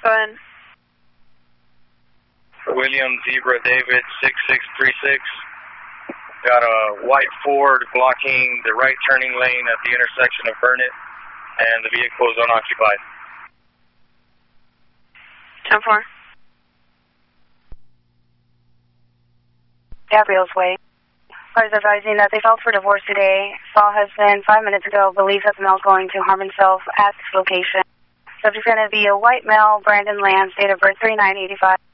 Go ahead. William Zebra David 6636. Got a white Ford blocking the right turning lane at the intersection of Burnett, and the vehicle is unoccupied. 10-4. Gabriel's Way. I was advising that they filed for divorce today. Saw husband 5 minutes ago, believes that the male is going to harm himself at this location. Subject going to be a white male, Brandon Lance, date of birth 3985.